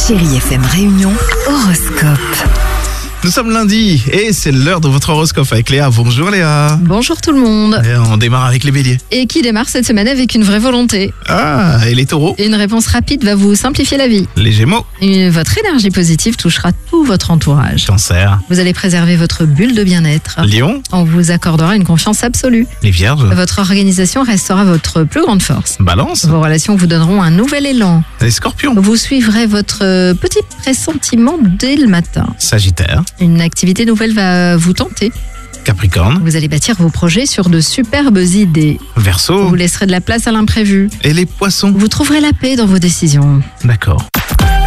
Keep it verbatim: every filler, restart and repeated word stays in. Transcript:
Chérie F M Réunion, horoscope. Nous sommes lundi et c'est l'heure de votre horoscope avec Léa. Bonjour Léa. Bonjour tout le monde. Et on démarre avec les béliers. Et qui démarre cette semaine avec une vraie volonté. Ah, et les taureaux? Une réponse rapide va vous simplifier la vie. Les gémeaux? Et votre énergie positive touchera tout votre entourage. Cancer? Vous allez préserver votre bulle de bien-être. Lion? On vous accordera une confiance absolue. Les vierges? Votre organisation restera votre plus grande force. Balance? Vos relations vous donneront un nouvel élan. Les scorpions? Vous suivrez votre petit pressentiment dès le matin. Sagittaire? Une activité nouvelle va vous tenter. Capricorne? Vous allez bâtir vos projets sur de superbes idées. Verseau? Vous laisserez de la place à l'imprévu. Et les poissons? Vous trouverez la paix dans vos décisions. D'accord.